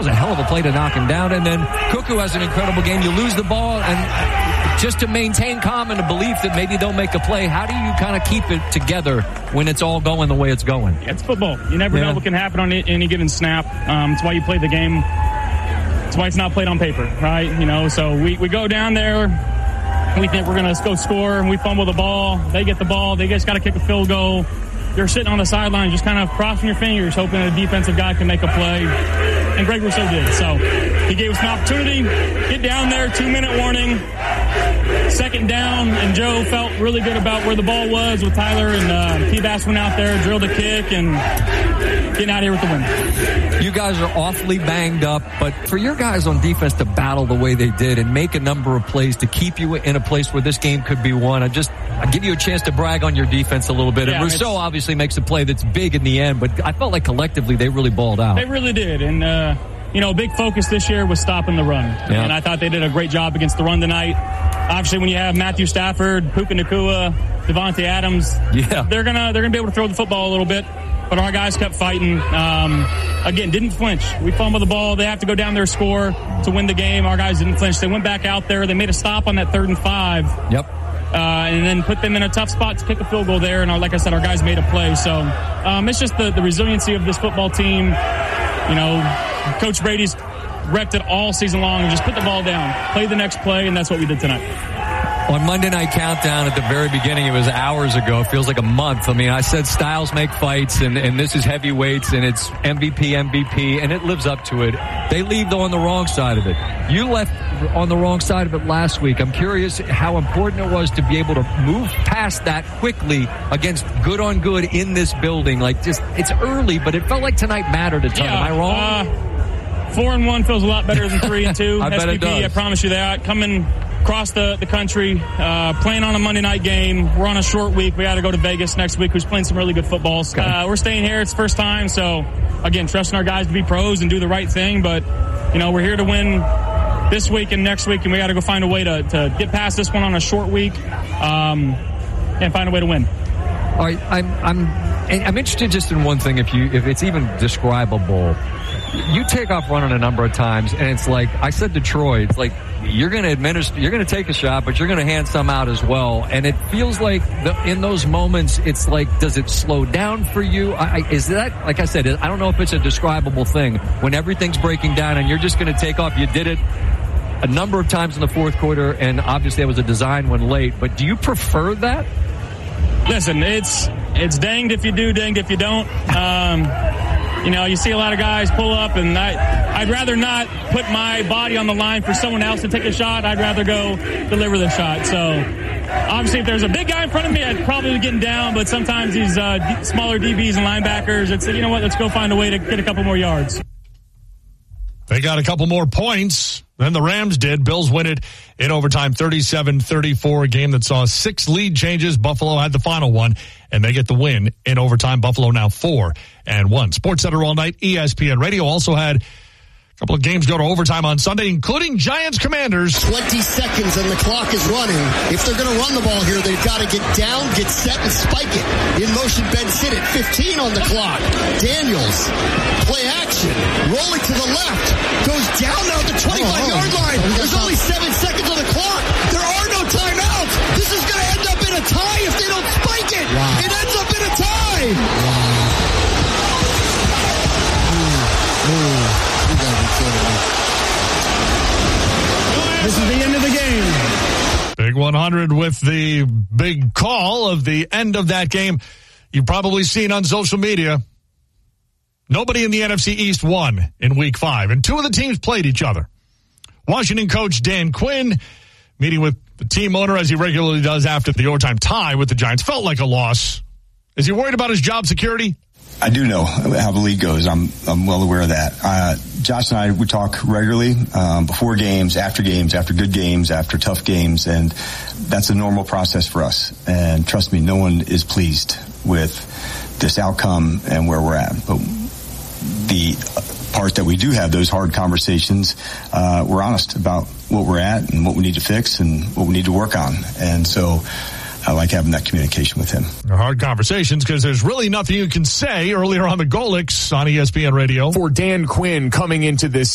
was a hell of a play to knock him down. And then Cuckoo has an incredible game. You lose the ball, and just to maintain calm and a belief that maybe they'll make a play, how do you kind of keep it together when it's all going the way it's going? It's football. You never know what can happen on any given snap. It's why you play the game. It's why it's not played on paper, right? So we go down there. We think we're going to go score, and we fumble the ball. They get the ball. They just got to kick a field goal. You're sitting on the sideline just kind of crossing your fingers, hoping a defensive guy can make a play. And Greg Rousseau did. So he gave us an opportunity. Get down there, 2-minute warning. Second down, and Joe felt really good about where the ball was with Tyler, and T-Bass went out there, drilled a kick, and getting out of here with the win. You guys are awfully banged up, but for your guys on defense to battle the way they did and make a number of plays to keep you in a place where this game could be won, I give you a chance to brag on your defense a little bit. And Rousseau obviously makes a play that's big in the end, but I felt like collectively they really balled out. They really did, and a big focus this year was stopping the run. Yeah. And I thought they did a great job against the run tonight. Obviously, when you have Matthew Stafford, Puka Nacua, Devontae Adams, they're gonna be able to throw the football a little bit. But our guys kept fighting. Again, didn't flinch. We fumbled the ball. They have to go down there, score to win the game. Our guys didn't flinch. They went back out there. They made a stop on that 3rd and 5. Yep. And then put them in a tough spot to kick a field goal there. And like I said, our guys made a play. So it's just the resiliency of this football team. Coach Brady's repped it all season long and just put the ball down, play the next play, and that's what we did tonight. On Monday Night Countdown at the very beginning, it was hours ago. It feels like a month. I mean, I said styles make fights, and this is heavyweights, and it's MVP, and it lives up to it. They leave on the wrong side of it. You left on the wrong side of it last week. I'm curious how important it was to be able to move past that quickly against good on good in this building. It's early, but it felt like tonight mattered a ton. Am I wrong? 4-1 feels a lot better than 3-2. I bet it does. I promise you that. Coming across the country, playing on a Monday night game. We're on a short week. We got to go to Vegas next week, who's playing some really good football. Okay. We're staying here. It's the first time. So, again, trusting our guys to be pros and do the right thing. But, we're here to win this week and next week, and we got to go find a way to get past this one on a short week and find a way to win. All right, I'm interested just in one thing, if it's even describable. You take off running a number of times, and it's like I said to Troy, it's like you're going to take a shot, but you're going to hand some out as well. And it feels like in those moments, it's like, does it slow down for you? Is that, like I said, I don't know if it's a describable thing when everything's breaking down and you're just going to take off. You did it a number of times in the fourth quarter, and obviously it was a design one late. But do you prefer that? Listen, it's danged if you do, danged if you don't. You see a lot of guys pull up, and I'd rather not put my body on the line for someone else to take a shot. I'd rather go deliver the shot. So, obviously, if there's a big guy in front of me, I'd probably be getting down. But sometimes these smaller DBs and linebackers, it's, you know what, let's go find a way to get a couple more yards. They got a couple more points than the Rams did. Bills win it in overtime, 37-34, a game that saw 6 lead changes. Buffalo had the final one, and they get the win in overtime. Buffalo now 4-1. SportsCenter all night. ESPN Radio also had a couple of games go to overtime on Sunday, including Giants-Commanders. 20 seconds and the clock is running. If they're going to run the ball here, they've got to get down, get set, and spike it. In motion, Ben Sinnott, 15 on the clock. Daniels, play action, rolling to the left, goes down now at the 25-yard line. There's only 7 seconds on the clock. There are no timeouts. This is going to end up in a tie if they don't spike it. Wow. It ends up in a tie. Wow. This is the end of the game. Big 100 with the big call of the end of that game. You've probably seen on social media, nobody in the NFC East won in Week 5, and 2 of the teams played each other. Washington coach Dan Quinn, meeting with the team owner as he regularly does after the overtime tie with the Giants, felt like a loss. Is he worried about his job security? I do know how the league goes. I'm well aware of that. Josh and I, we talk regularly, before games, after good games, after tough games, and that's a normal process for us. And trust me, no one is pleased with this outcome and where we're at. But the part that we do have those hard conversations, we're honest about what we're at and what we need to fix and what we need to work on. And so I like having that communication with him. They're hard conversations because there's really nothing you can say. Earlier on the Golix on ESPN Radio. For Dan Quinn coming into this